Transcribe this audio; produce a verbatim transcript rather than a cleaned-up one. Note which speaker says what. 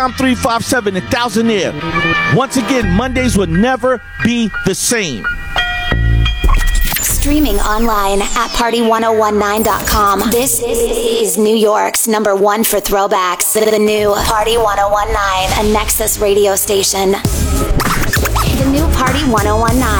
Speaker 1: I'm three five seven, a thousandaire. Once again, Mondays will never be the same.
Speaker 2: Streaming online at party one oh one nine dot com. This is New York's number one for throwbacks. The new Party one oh one nine, a Nexus radio station. The new Party one oh one nine.